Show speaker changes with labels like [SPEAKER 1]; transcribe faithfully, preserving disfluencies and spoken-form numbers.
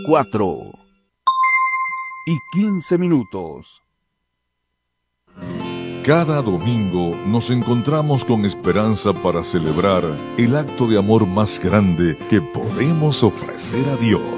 [SPEAKER 1] cuatro y quince minutos.
[SPEAKER 2] Cada domingo nos encontramos con esperanza para celebrar el acto de amor más grande que podemos ofrecer a Dios.